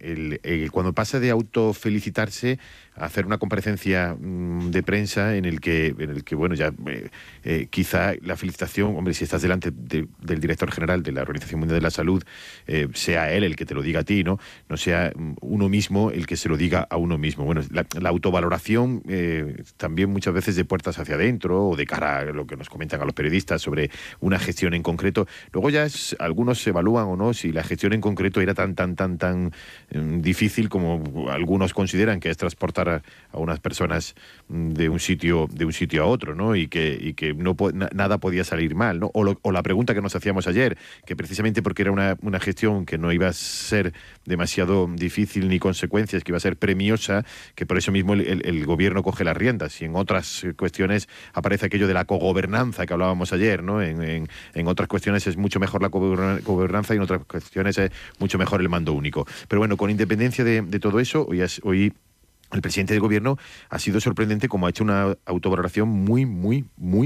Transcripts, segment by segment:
cuando pasa de autofelicitarse a hacer una comparecencia de prensa en el que bueno, ya quizá la felicitación, hombre, si estás delante del director general de la Organización Mundial de la Salud, sea él el que te lo diga a ti, no sea uno mismo el que se lo diga a uno mismo. Bueno, la autovaloración también muchas veces de puertas hacia adentro o de cara a lo que nos comentan a los periodistas sobre una gestión en concreto. Luego ya algunos evalúan o no si la gestión en concreto era tan difícil como algunos consideran que es transportar a unas personas de un sitio a otro, ¿no? Y que nada podía salir mal, ¿no? O la pregunta que nos hacíamos ayer, que precisamente porque era una gestión que no iba a ser demasiado difícil ni consecuencias, que iba a ser premiosa, que por eso mismo el gobierno coge las riendas. Y en otras cuestiones aparece aquello de la cogobernanza que hablábamos ayer, ¿no? En otras cuestiones es mucho mejor la cogobernanza y en otras cuestiones es mucho mejor el mando único. Pero bueno, con independencia de todo eso, hoy el presidente del gobierno ha sido sorprendente como ha hecho una autovaloración muy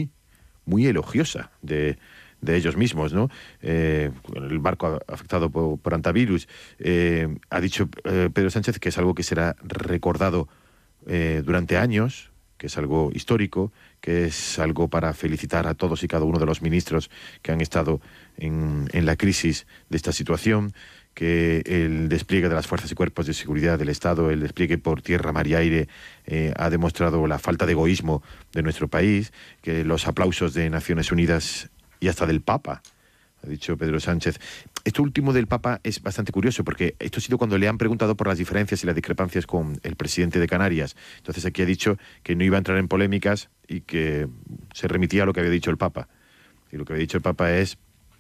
elogiosa de ellos mismos, ¿no? El barco afectado por antivirus. Ha dicho Pedro Sánchez que es algo que será recordado durante años, que es algo histórico, que es algo para felicitar a todos y cada uno de los ministros que han estado en la crisis de esta situación, que el despliegue de las fuerzas y cuerpos de seguridad del Estado, el despliegue por tierra, mar y aire, ha demostrado la falta de egoísmo de nuestro país, que los aplausos de Naciones Unidas y hasta del Papa, ha dicho Pedro Sánchez. Esto último del Papa es bastante curioso, porque esto ha sido cuando le han preguntado por las diferencias y las discrepancias con el presidente de Canarias. Entonces aquí ha dicho que no iba a entrar en polémicas y que se remitía a lo que había dicho el Papa. Y lo que había dicho el Papa es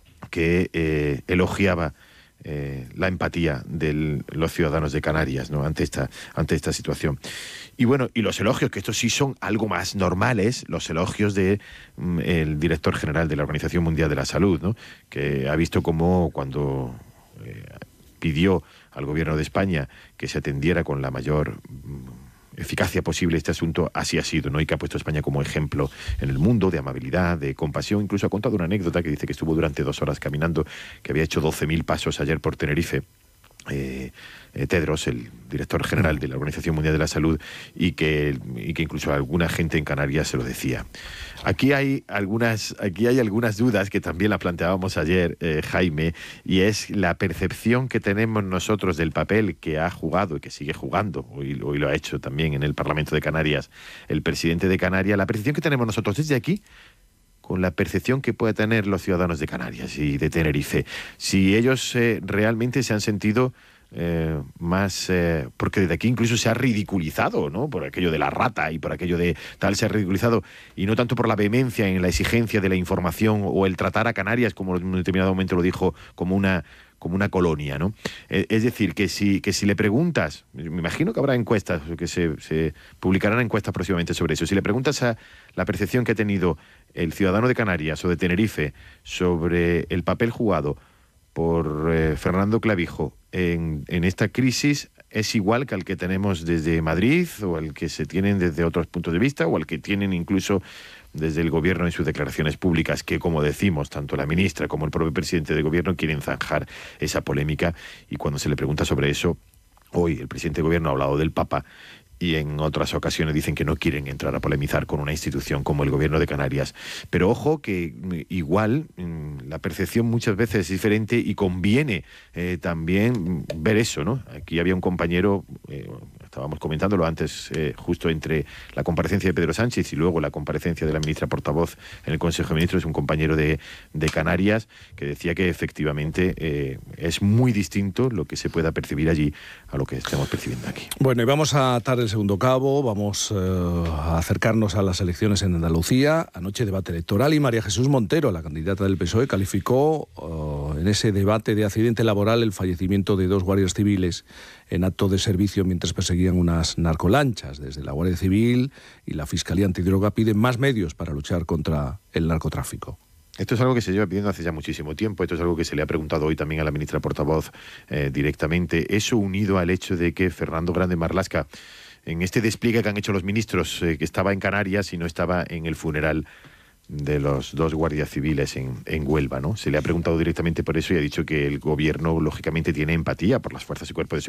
que elogiaba la empatía de los ciudadanos de Canarias, ¿no? ante esta situación. Y bueno, y los elogios, que estos sí son algo más normales, los elogios de el director general de la Organización Mundial de la Salud, ¿no? Que ha visto cómo cuando pidió al gobierno de España que se atendiera con la mayor eficacia posible este asunto, así ha sido, ¿no? Y que ha puesto a España como ejemplo en el mundo de amabilidad, de compasión. Incluso ha contado una anécdota que dice que estuvo durante 2 horas caminando, que había hecho 12.000 pasos ayer por Tenerife, Tedros, el director general de la Organización Mundial de la Salud, y que incluso alguna gente en Canarias se lo decía. Aquí hay algunas dudas que también las planteábamos ayer, Jaime, y es la percepción que tenemos nosotros del papel que ha jugado y que sigue jugando, hoy lo ha hecho también en el Parlamento de Canarias el presidente de Canarias, la percepción que tenemos nosotros desde aquí con la percepción que pueden tener los ciudadanos de Canarias y de Tenerife. Si ellos realmente se han sentido más... porque desde aquí incluso se ha ridiculizado, ¿no? Por aquello de la rata y por aquello de tal, se ha ridiculizado, y no tanto por la vehemencia en la exigencia de la información o el tratar a Canarias, como en un determinado momento lo dijo, como una colonia, ¿no? Es decir, que si le preguntas, me imagino que habrá encuestas, que se publicarán encuestas próximamente sobre eso, si le preguntas a la percepción que ha tenido el ciudadano de Canarias o de Tenerife sobre el papel jugado por Fernando Clavijo en esta crisis, es igual que al que tenemos desde Madrid o al que se tienen desde otros puntos de vista o al que tienen incluso desde el gobierno en sus declaraciones públicas, que, como decimos, tanto la ministra como el propio presidente del gobierno quieren zanjar esa polémica. Y cuando se le pregunta sobre eso, hoy el presidente del gobierno ha hablado del Papa, y en otras ocasiones dicen que no quieren entrar a polemizar con una institución como el gobierno de Canarias. Pero ojo que igual la percepción muchas veces es diferente y conviene también ver eso, ¿no? Aquí había un compañero, estábamos comentándolo antes, justo entre la comparecencia de Pedro Sánchez y luego la comparecencia de la ministra portavoz en el Consejo de Ministros, un compañero de Canarias, que decía que efectivamente es muy distinto lo que se pueda percibir allí a lo que estamos percibiendo aquí. Bueno, y vamos a atar el segundo cabo, vamos a acercarnos a las elecciones en Andalucía. Anoche debate electoral y María Jesús Montero, la candidata del PSOE, calificó en ese debate de accidente laboral el fallecimiento de 2 guardias civiles en acto de servicio mientras perseguían unas narcolanchas. Desde la Guardia Civil y la Fiscalía Antidroga piden más medios para luchar contra el narcotráfico. Esto es algo que se lleva pidiendo hace ya muchísimo tiempo. Esto es algo que se le ha preguntado hoy también a la ministra portavoz directamente. Eso unido al hecho de que Fernando Grande Marlaska, en este despliegue que han hecho los ministros, que estaba en Canarias y no estaba en el funeral de los 2 guardias civiles en Huelva, ¿no? Se le ha preguntado directamente por eso y ha dicho que el gobierno, lógicamente, tiene empatía por las fuerzas y cuerpos de seguridad